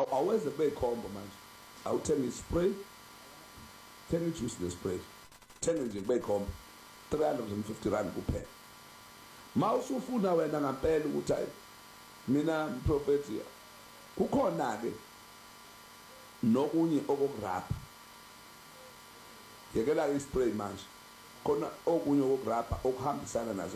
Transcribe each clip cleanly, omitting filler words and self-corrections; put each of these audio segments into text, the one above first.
aweze beyikhombo manje awuthenga ispray thenga ijuice nespray thenga nje beyikhombo 350 rand kuphela mawusufuna wena ngempela ukuthi hayi mina mprofeti kukhona ke nokunye okokurapha yekela ispray manje khona okunye okokurapha okuhambisana nazo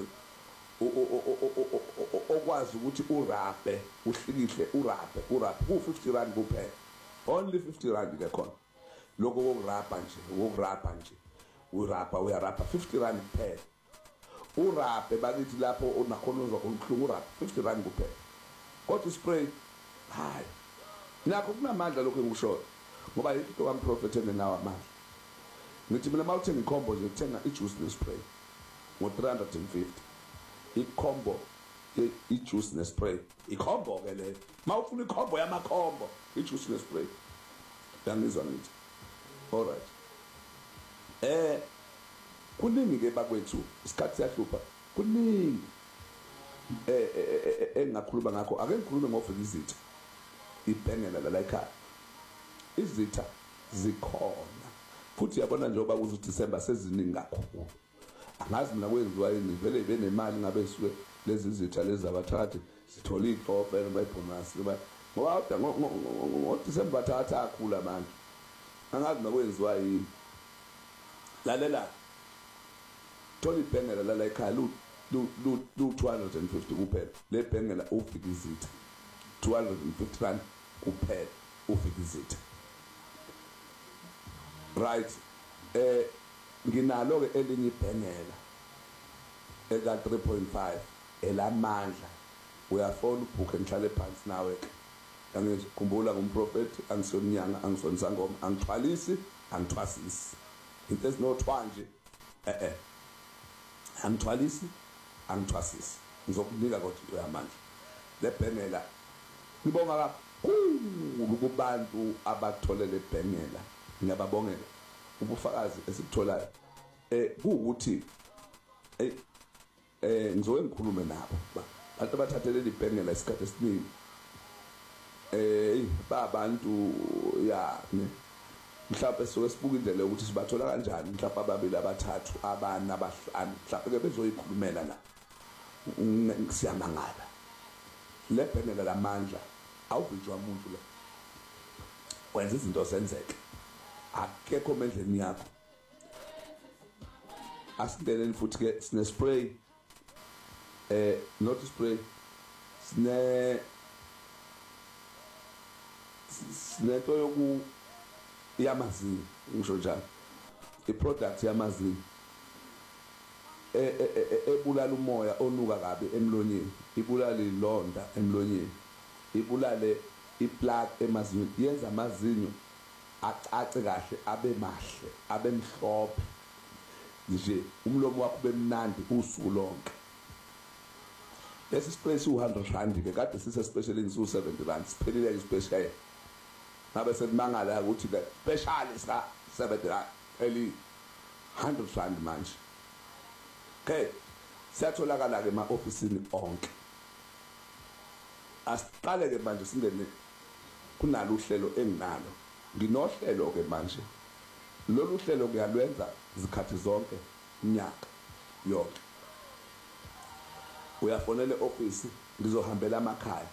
okwazi ukuthi uraphe uhlikihle uraphe ku50 rand kuphela only 50 rand ke khona lokho kokurapha nje urapha uyarapha 50 rand kuphela uraphe bakithi lapho unakhona uzokuhlunga uraphe 50 rand kuphela kodwa ispray hayi nakho kunamandla lokho engisho ngoba into kaMprophet engenawo amandla ngithi mina mawuthenga ikhombo nje uthenga ijuice nespray ngo350 ikhombo ijuice nespray ikhombo ke le mawufuna ikhombo yamakhombo ijuice nespray yangizwa ngithi alright kuningi ke bakwethu isikhathi siyahlupha kuningi engakhuluma ngakho ake ngikhulume ngofika izitha ibhengela la ekhaya izitha zikhona futhi yabona njengoba kuzo December seziningi kakhulu angazi mina kwenziwa yini vele benemali ngabe suke lezi izitha lezi abathathi sithola igqofe bayibonus ngoba ngo December bathatha akhula manje angazi mina kwenziwa yini lalela thola ibhengela la ekhaya lu 250 kuphela le bhengela ufika izitha 250 rand kuphela ufika izitha right nginalo ke elinye ibhengela eka 3.5 elamandla uyafona ubhuke ngihlale phansi nawe ke angikhumbula ngumprofeti angisonyanga angisonisa ngoma angixhwalisi angithwasisi into ezinothwanje angithwalisi angithwasisi ngizokunika kodwa uyamandla le bhengela ngibonga kakhulu kubantu abatholele ibhengela ngiyababongela ubufakazi esikutholayo kuukuthi ngizoke ngikhulume nabo abantu abathathele ibhengela isikhathi esiningi babantu ya mhlawumbe soke sibuka indlela ukuthi sibathola kanjani mhlawumbe ababili abathathu abana abahlanu mhlawumbe ke bezoyikhulumela la siyamangala le bhengela lamandla awubhijwa umuntu la wenza izinto zenzeke akekho emendleni yakho asindeleni futhi ke sine spray not spray sine to yoku yamazinyo ngisho njalo iproduct yamazinyo ebulala umoya onuka kabi emlonyeni ibulala ilonda emlonyeni ibulale iplaque emazinyo yenza amazinyo acace kahle abe mahle abe mhlophe nje umlomo wakho bemnandi usuku lonke lesi spray u100 rand ke kade sise special in 70 rand siphelile ispecial ngabe sekumangala ukuthi ke special isa 70 rand eli 100 rand manje okay siyatholakala ke ema-ofisini onke asiqale ke manje singene kunalo uhlelo enginalo nginohlelo ke manje lolu hlelo kuyalwenza izikhathi zonke inyaka yonke uyafonela office ngizohambela amakhaya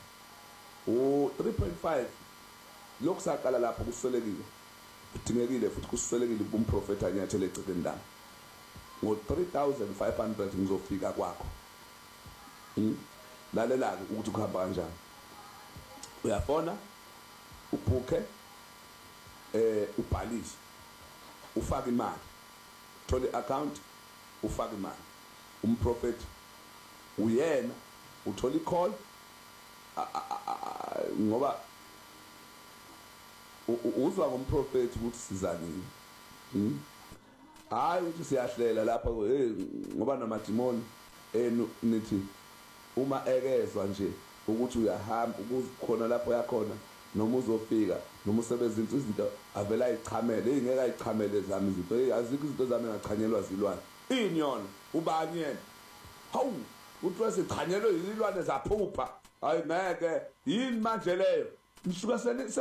u3.5 lokusaqala lapho kuswelekile kudingekile futhi kuswelekile kumprofeti anyathele egcekeni lami ngo3500 ngizofika kwakho lalela ukuthi kuhamba kanjani uyafona ubhuke ubhalise ufaka imali thola account ufaka imali umprofeti uyena uthola icall ngoba uzwa ngomprofeti ukuthi sizanini hayi ukuthi siyahlela lapha ngoba namadimoni nithi uma ekezwa nje ukuthi uyahamba ukukhona lapho yakhona noma uzofika noma usebenza izinto avela ayichamele ingeke ayichamele zami izinto azikho izinto zami engachanyelwa zilwane inyoni ubani yena hawu uthi wesichanyelwe izilwane zaphupha hayi ngeke yini manje leyo nisuka